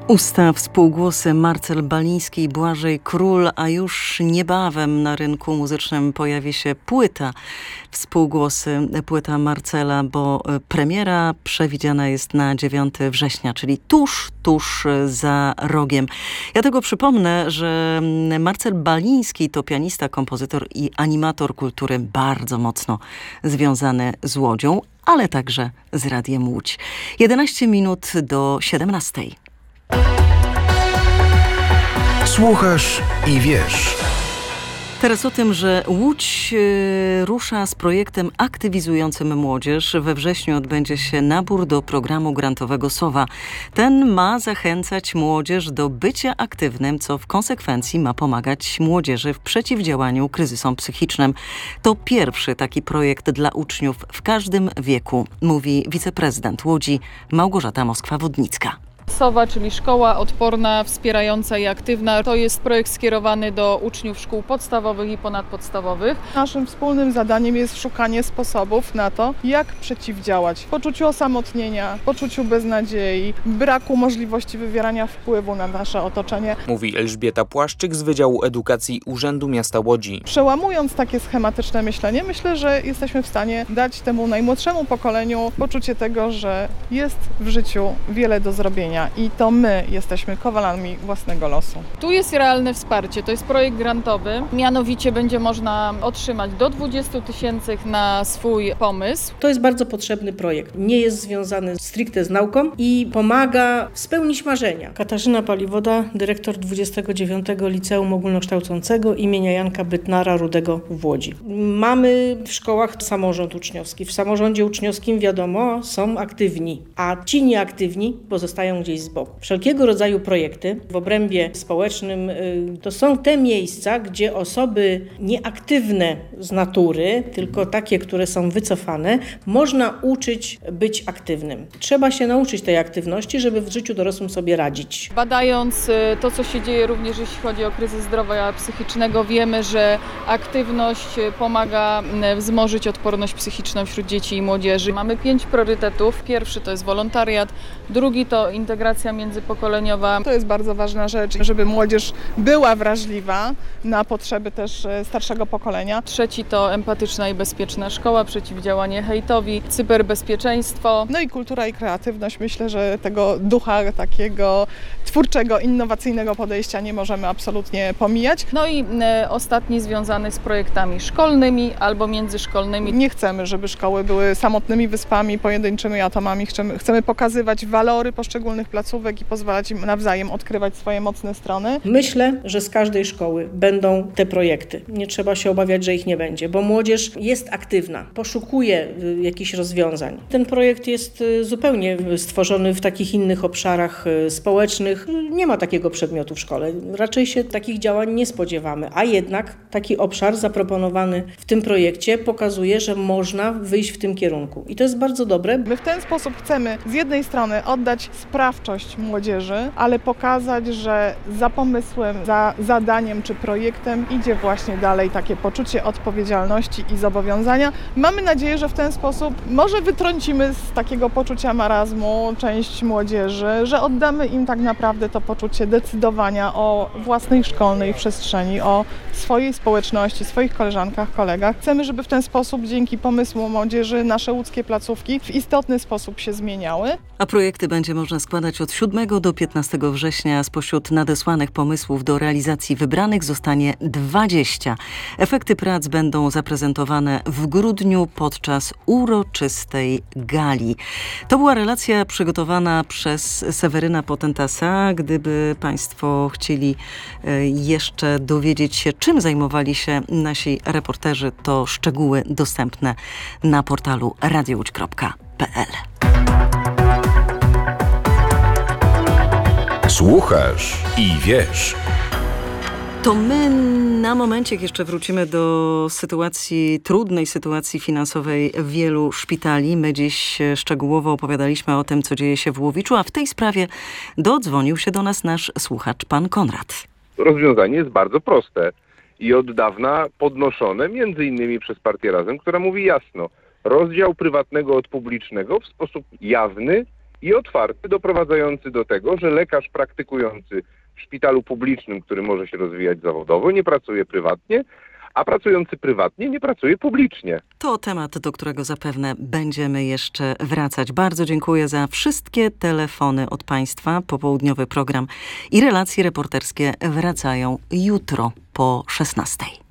Usta współgłosy Marcel Baliński i Błażej Król, a już niebawem na rynku muzycznym pojawi się płyta współgłosy, płyta Marcela, bo premiera przewidziana jest na 9 września, czyli tuż za rogiem. Ja tego przypomnę, że Marcel Baliński to pianista, kompozytor i animator kultury bardzo mocno związany z Łodzią, ale także z Radiem Łódź. 11 minut do 17. Słuchasz i wiesz. Teraz o tym, że Łódź rusza z projektem aktywizującym młodzież. We wrześniu odbędzie się nabór do programu grantowego SOWA. Ten ma zachęcać młodzież do bycia aktywnym, co w konsekwencji ma pomagać młodzieży w przeciwdziałaniu kryzysom psychicznym. To pierwszy taki projekt dla uczniów w każdym wieku, mówi wiceprezydent Łodzi Małgorzata Moskwa-Wodnicka. SOWA, czyli Szkoła Odporna, Wspierająca i Aktywna. To jest projekt skierowany do uczniów szkół podstawowych i ponadpodstawowych. Naszym wspólnym zadaniem jest szukanie sposobów na to, jak przeciwdziałać poczuciu osamotnienia, poczuciu beznadziei, braku możliwości wywierania wpływu na nasze otoczenie. Mówi Elżbieta Płaszczyk z Wydziału Edukacji Urzędu Miasta Łodzi. Przełamując takie schematyczne myślenie, myślę, że jesteśmy w stanie dać temu najmłodszemu pokoleniu poczucie tego, że jest w życiu wiele do zrobienia. I to my jesteśmy kowalami własnego losu. Tu jest realne wsparcie, to jest projekt grantowy. Mianowicie będzie można otrzymać do 20 000 na swój pomysł. To jest bardzo potrzebny projekt. Nie jest związany stricte z nauką i pomaga spełnić marzenia. Katarzyna Paliwoda, dyrektor 29. Liceum Ogólnokształcącego imienia Janka Bytnara-Rudego w Łodzi. Mamy w szkołach samorząd uczniowski. W samorządzie uczniowskim wiadomo, są aktywni, a ci nieaktywni pozostają gdzieś z boku. Wszelkiego rodzaju projekty w obrębie społecznym to są te miejsca, gdzie osoby nieaktywne z natury, tylko takie, które są wycofane, można uczyć być aktywnym. Trzeba się nauczyć tej aktywności, żeby w życiu dorosłym sobie radzić. Badając to, co się dzieje również jeśli chodzi o kryzys zdrowia psychicznego, wiemy, że aktywność pomaga wzmożyć odporność psychiczną wśród dzieci i młodzieży. Mamy 5 priorytetów. Pierwszy to jest wolontariat, drugi to integracja międzypokoleniowa. To jest bardzo ważna rzecz, żeby młodzież była wrażliwa na potrzeby też starszego pokolenia. Trzeci to empatyczna i bezpieczna szkoła, przeciwdziałanie hejtowi, cyberbezpieczeństwo. No i kultura i kreatywność. Myślę, że tego ducha takiego twórczego, innowacyjnego podejścia nie możemy absolutnie pomijać. No i ostatni związany z projektami szkolnymi albo międzyszkolnymi. Nie chcemy, żeby szkoły były samotnymi wyspami, pojedynczymi atomami. Chcemy pokazywać walory poszczególnych placówek i pozwalać im nawzajem odkrywać swoje mocne strony. Myślę, że z każdej szkoły będą te projekty. Nie trzeba się obawiać, że ich nie będzie, bo młodzież jest aktywna, poszukuje jakichś rozwiązań. Ten projekt jest zupełnie stworzony w takich innych obszarach społecznych. Nie ma takiego przedmiotu w szkole. Raczej się takich działań nie spodziewamy, a jednak taki obszar zaproponowany w tym projekcie pokazuje, że można wyjść w tym kierunku. I to jest bardzo dobre. My w ten sposób chcemy z jednej strony oddać sprawczość młodzieży, ale pokazać, że za pomysłem, za zadaniem czy projektem idzie właśnie dalej takie poczucie odpowiedzialności i zobowiązania. Mamy nadzieję, że w ten sposób może wytrącimy z takiego poczucia marazmu część młodzieży, że oddamy im tak naprawdę to poczucie decydowania o własnej szkolnej przestrzeni, o swojej społeczności, swoich koleżankach, kolegach. Chcemy, żeby w ten sposób dzięki pomysłu młodzieży nasze łódzkie placówki w istotny sposób się zmieniały. A projekty będzie można składać od 7 do 15 września. Spośród nadesłanych pomysłów do realizacji wybranych zostanie 20. Efekty prac będą zaprezentowane w grudniu podczas uroczystej gali. To była relacja przygotowana przez Seweryna Potentasa. Gdyby Państwo chcieli jeszcze dowiedzieć się, czym zajmowali się nasi reporterzy, to szczegóły dostępne na portalu radiołódź.pl. Słuchasz i wiesz. To my na momencik jeszcze wrócimy do trudnej sytuacji finansowej wielu szpitali. My dziś szczegółowo opowiadaliśmy o tym, co dzieje się w Łowiczu, a w tej sprawie dodzwonił się do nas nasz słuchacz, pan Konrad. Rozwiązanie jest bardzo proste i od dawna podnoszone między innymi przez partię Razem, która mówi jasno, rozdział prywatnego od publicznego w sposób jawny i otwarty, doprowadzający do tego, że lekarz praktykujący w szpitalu publicznym, który może się rozwijać zawodowo, nie pracuje prywatnie, a pracujący prywatnie nie pracuje publicznie. To temat, do którego zapewne będziemy jeszcze wracać. Bardzo dziękuję za wszystkie telefony od Państwa. Popołudniowy program i relacje reporterskie wracają jutro po 16:00.